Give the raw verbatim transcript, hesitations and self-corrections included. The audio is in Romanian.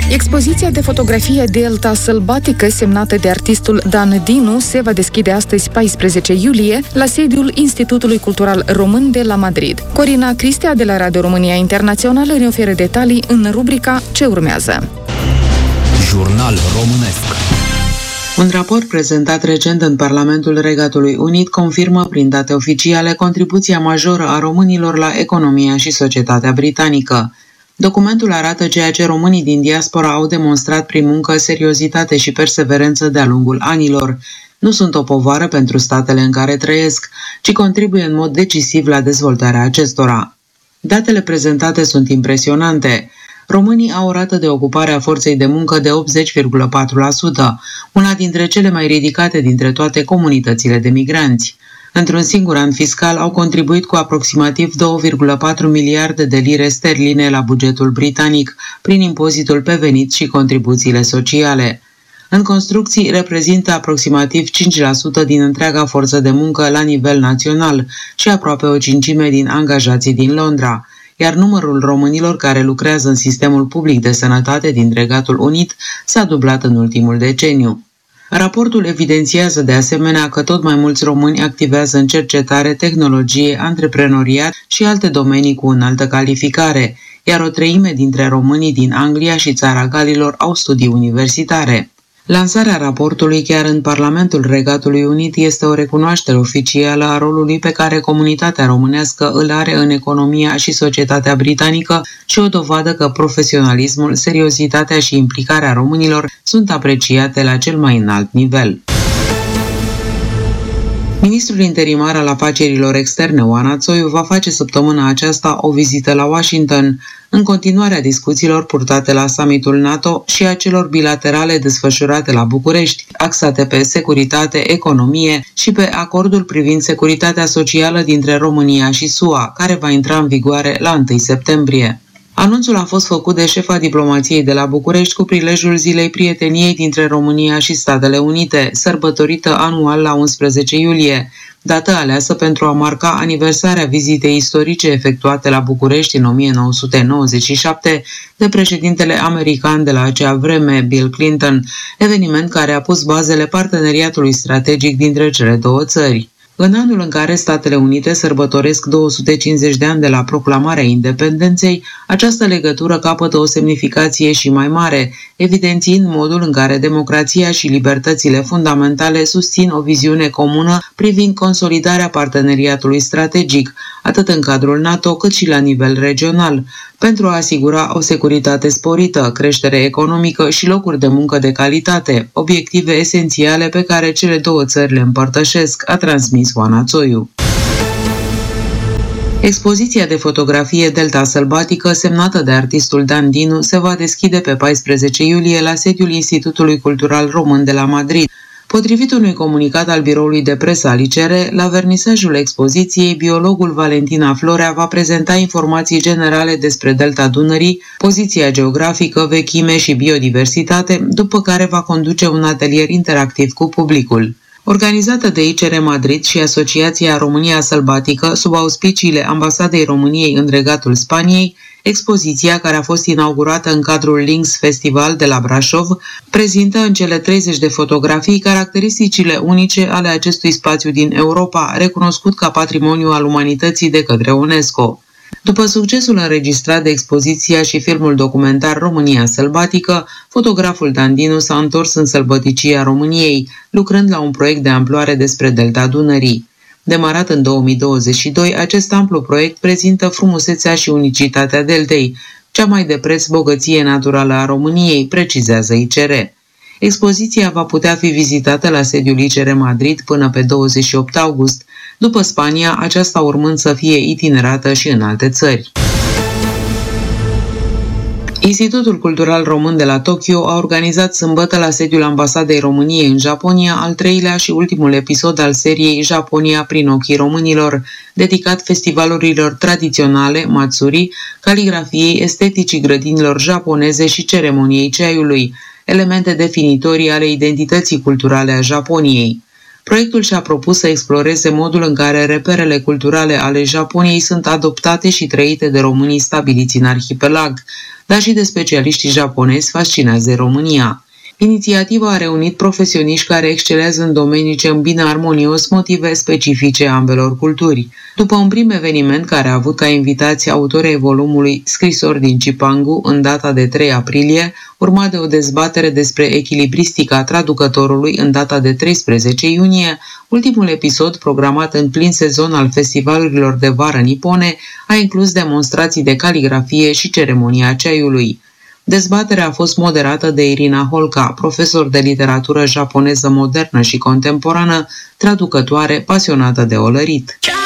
Expoziția de fotografie Delta Sălbatică, semnată de artistul Dan Dinu, se va deschide astăzi, paisprezece iulie, la sediul Institutului Cultural Român de la Madrid. Corina Cristea de la Radio România Internațională ne oferă detalii în rubrica Ce urmează. Jurnal românesc. Un raport prezentat recent în Parlamentul Regatului Unit confirmă prin date oficiale contribuția majoră a românilor la economia și societatea britanică. Documentul arată ceea ce românii din diaspora au demonstrat prin muncă, seriozitate și perseverență de-a lungul anilor. Nu sunt o povară pentru statele în care trăiesc, ci contribuie în mod decisiv la dezvoltarea acestora. Datele prezentate sunt impresionante. Românii au o rată de ocupare a forței de muncă de optzeci virgulă patru la sută, una dintre cele mai ridicate dintre toate comunitățile de migranți. Într-un singur an fiscal au contribuit cu aproximativ două virgulă patru miliarde de lire sterline la bugetul britanic, prin impozitul pe venit și contribuțiile sociale. În construcții reprezintă aproximativ cinci la sută din întreaga forță de muncă la nivel național și aproape o cincime din angajații din Londra, iar numărul românilor care lucrează în sistemul public de sănătate din Regatul Unit s-a dublat în ultimul deceniu. Raportul evidențiază de asemenea că tot mai mulți români activează în cercetare, tehnologie, antreprenoriat și alte domenii cu înaltă calificare, iar o treime dintre românii din Anglia și Țara Galilor au studii universitare. Lansarea raportului chiar în Parlamentul Regatului Unit este o recunoaștere oficială a rolului pe care comunitatea românească îl are în economia și societatea britanică și o dovadă că profesionalismul, seriozitatea și implicarea românilor sunt apreciate la cel mai înalt nivel. Ministrul interimar al afacerilor externe, Oana Țoiu, va face săptămâna aceasta o vizită la Washington, în continuarea discuțiilor purtate la summitul NATO și a celor bilaterale desfășurate la București, axate pe securitate, economie și pe acordul privind securitatea socială dintre România și S U A, care va intra în vigoare la întâi septembrie. Anunțul a fost făcut de șefa diplomației de la București cu prilejul Zilei Prieteniei dintre România și Statele Unite, sărbătorită anual la unsprezece iulie, dată aleasă pentru a marca aniversarea vizitei istorice efectuate la București în o mie nouă sute nouăzeci și șapte de președintele american de la acea vreme, Bill Clinton, eveniment care a pus bazele parteneriatului strategic dintre cele două țări. În anul în care Statele Unite sărbătoresc două sute cincizeci de ani de la proclamarea independenței, această legătură capătă o semnificație și mai mare, evidențiind modul în care democrația și libertățile fundamentale susțin o viziune comună privind consolidarea parteneriatului strategic, atât în cadrul NATO cât și la nivel regional, pentru a asigura o securitate sporită, creștere economică și locuri de muncă de calitate, obiective esențiale pe care cele două țări le împărtășesc, a transmis Oana Țoiu. Expoziția de fotografie Delta Sălbatică, semnată de artistul Dan Dinu, se va deschide pe paisprezece iulie la sediul Institutului Cultural Român de la Madrid. Potrivit unui comunicat al biroului de presă al I C R, la vernisajul expoziției, biologul Valentina Florea va prezenta informații generale despre Delta Dunării, poziția geografică, vechime și biodiversitate, după care va conduce un atelier interactiv cu publicul. Organizată de I C R Madrid și Asociația România Sălbatică, sub auspiciile Ambasadei României în Regatul Spaniei, expoziția, care a fost inaugurată în cadrul Links Festival de la Brașov, prezintă în cele treizeci de fotografii caracteristicile unice ale acestui spațiu din Europa, recunoscut ca patrimoniu al umanității de către UNESCO. După succesul înregistrat de expoziția și filmul documentar România Sălbatică, fotograful Dan Dinu s-a întors în sălbăticia României, lucrând la un proiect de amploare despre Delta Dunării. Demarat în două mii douăzeci și doi, acest amplu proiect prezintă frumusețea și unicitatea deltei, cea mai de preț bogăție naturală a României, precizează I C R. Expoziția va putea fi vizitată la sediul I C R Madrid până pe douăzeci și opt august, după Spania, aceasta urmând să fie itinerată și în alte țări. Institutul Cultural Român de la Tokyo a organizat sâmbătă la sediul Ambasadei României în Japonia al treilea și ultimul episod al seriei Japonia prin ochii românilor, dedicat festivalurilor tradiționale, matsuri, caligrafiei, esteticii grădinilor japoneze și ceremoniei ceaiului, elemente definitorii ale identității culturale a Japoniei. Proiectul și-a propus să exploreze modul în care reperele culturale ale Japoniei sunt adoptate și trăite de românii stabiliți în arhipelag, dar și de specialiștii japonezi fascinați de România. Inițiativa a reunit profesioniști care excelează în domenii ce îmbină armonios motive specifice ambelor culturi. După un prim eveniment care a avut ca invitați autorii volumului Scrisori din Cipangu în data de trei aprilie, urmat de o dezbatere despre echilibristica traducătorului în data de treisprezece iunie, ultimul episod, programat în plin sezon al festivalurilor de vară nipone, a inclus demonstrații de caligrafie și ceremonia ceaiului. Dezbaterea a fost moderată de Irina Holca, profesor de literatură japoneză modernă și contemporană, traducătoare pasionată de olărit.